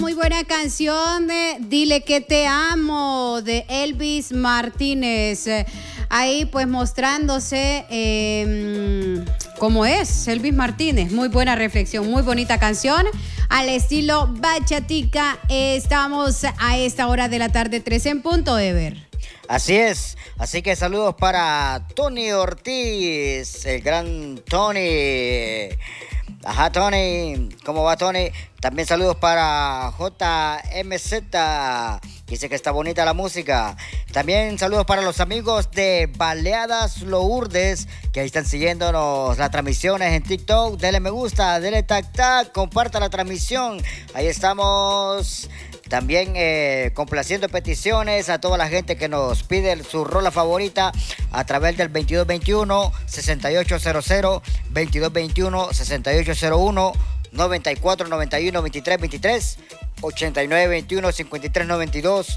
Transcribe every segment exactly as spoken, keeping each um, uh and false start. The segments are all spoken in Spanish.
Muy buena canción de Dile que te amo de Elvis Martínez. Ahí pues mostrándose eh, cómo es Elvis Martínez. Muy buena reflexión, muy bonita canción. Al estilo bachatica. Estamos a esta hora de la tarde, tres en punto, Ever. Así es, así que saludos para Tony Ortiz, el gran Tony. Ajá, Tony, ¿cómo va, Tony? También saludos para J M Z, dice que está bonita la música. También saludos para los amigos de Baleadas Lourdes, que ahí están siguiéndonos las transmisiones en TikTok. Dele me gusta, dele tac tac, comparta la transmisión. Ahí estamos. También eh, complaciendo peticiones a toda la gente que nos pide su rola favorita a través del veintidós veintiuno, sesenta y ocho cero cero, veintidós veintiuno, sesenta y ocho cero uno, noventa y cuatro noventa y uno, veintitrés veintitrés, ochenta y nueve veintiuno, cincuenta y tres noventa y dos.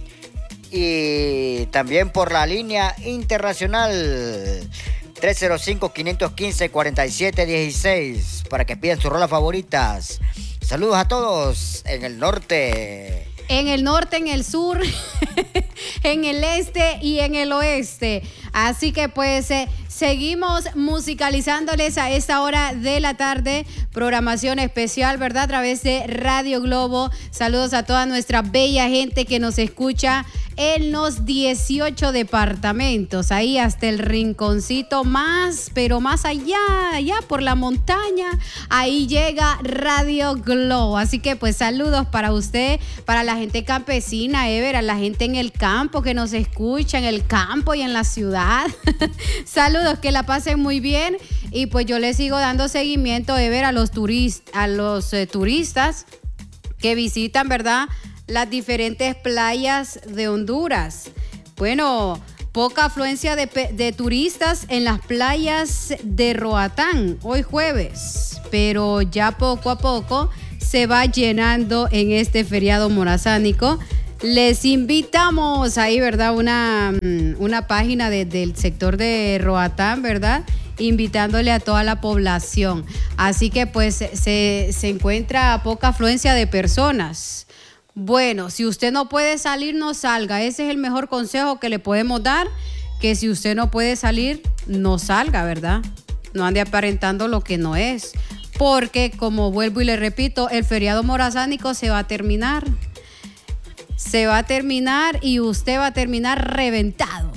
Y también por la línea internacional tres cero cinco, quinientos quince, cuarenta y siete dieciséis para que pidan sus rolas favoritas. Saludos a todos en el norte. En el norte, en el sur, en el este y en el oeste. Así que pues eh, seguimos musicalizándoles a esta hora de la tarde. Programación especial, ¿verdad? A través de Radio Globo. Saludos a toda nuestra bella gente que nos escucha en los dieciocho departamentos. Ahí hasta el rinconcito más, pero más allá, allá por la montaña. Ahí llega Radio Globo. Así que pues saludos para usted, para la gente campesina, Ever, a la gente en el campo que nos escucha, en el campo y en la ciudad. Saludos, que la pasen muy bien. Y pues yo les sigo dando seguimiento, Ever, a los, turist, a los eh, turistas que visitan, ¿verdad?, las diferentes playas de Honduras. Bueno, poca afluencia de, de turistas en las playas de Roatán hoy jueves, pero ya poco a poco se va llenando en este feriado morazánico. Les invitamos ahí, ¿verdad? Una, una página de, del sector de Roatán, ¿verdad?, invitándole a toda la población. Así que pues se, se encuentra poca afluencia de personas. Bueno, si usted no puede salir, no salga. Ese es el mejor consejo que le podemos dar, que si usted no puede salir, no salga, ¿verdad? No ande aparentando lo que no es. Porque, como vuelvo y le repito, el feriado morazánico se va a terminar. Se va a terminar y usted va a terminar reventado.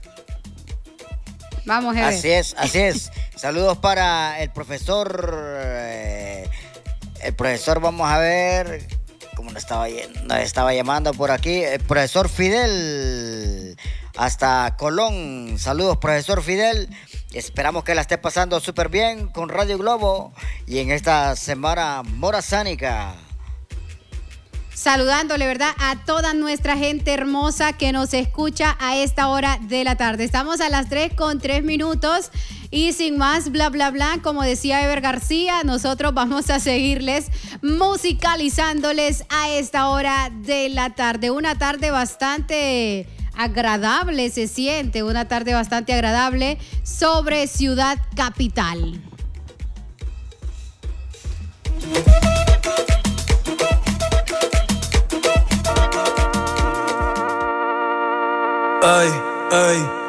Vamos a ver. Así es, así es. Saludos para el profesor. Eh, el profesor, vamos a ver... como nos estaba, nos estaba llamando por aquí, el profesor Fidel, hasta Colón. Saludos, profesor Fidel. Esperamos que la esté pasando súper bien con Radio Globo y en esta semana morazánica. Saludándole, ¿verdad?, a toda nuestra gente hermosa que nos escucha a esta hora de la tarde. Estamos a las tres con tres minutos y sin más bla, bla, bla, como decía Ever García, nosotros vamos a seguirles musicalizándoles a esta hora de la tarde. Una tarde bastante agradable se siente, una tarde bastante agradable sobre Ciudad Capital. Ay, ay.